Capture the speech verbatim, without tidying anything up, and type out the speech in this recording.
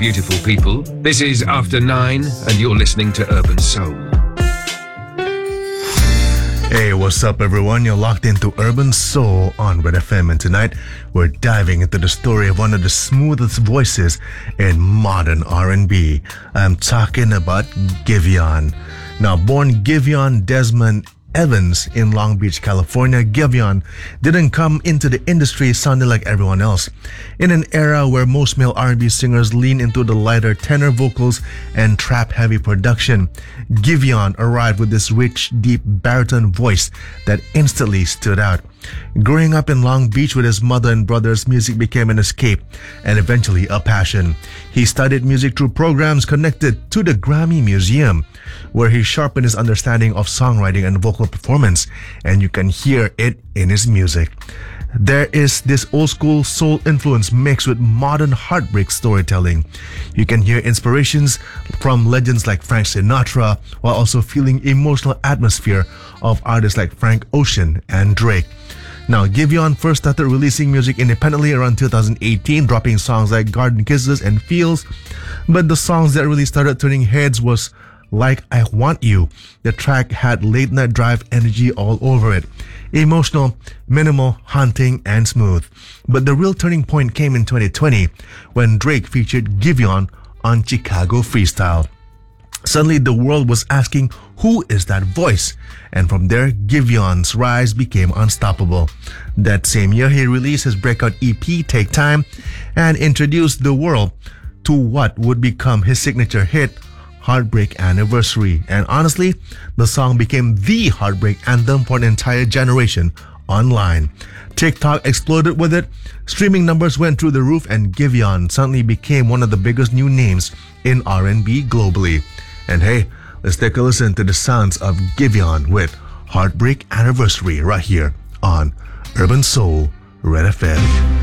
Beautiful people, this is After Nine, and you're listening to Urban Soul. Hey, what's up, everyone? You're locked into Urban Soul on Red F M, and tonight we're diving into the story of one of the smoothest voices in modern R and B. I'm talking about Giveon. Now, born Giveon Desmond Evans in Long Beach, California, Giveon didn't come into the industry sounding like everyone else. In an era where most male R and B singers lean into the lighter tenor vocals and trap-heavy production, Giveon arrived with this rich, deep baritone voice that instantly stood out. Growing up in Long Beach with his mother and brothers, music became an escape and eventually a passion. He studied music through programs connected to the Grammy Museum, where he sharpened his understanding of songwriting and vocal performance, and you can hear it in his music. There is this old school soul influence mixed with modern heartbreak storytelling. You can hear inspirations from legends like Frank Sinatra while also feeling emotional atmosphere of artists like Frank Ocean and Drake. Now, Giveon first started releasing music independently around two thousand eighteen, dropping songs like Garden Kisses and Feels, but the songs that really started turning heads was Like I Want You. The track had late night drive energy all over it. Emotional, minimal, haunting, and smooth. But the real turning point came in twenty twenty when Drake featured Giveon on Chicago Freestyle. Suddenly the world was asking, who is that voice? And from there, Giveon's rise became unstoppable. That same year, he released his breakout E P, Take Time, and introduced the world to what would become his signature hit, Heartbreak Anniversary. And honestly, the song became the heartbreak anthem for an entire generation online. TikTok exploded with it, streaming numbers went through the roof, and Giveon suddenly became one of the biggest new names in R and B globally. And hey, let's take a listen to the sounds of Giveon with Heartbreak Anniversary right here on Urban Soul Red F M.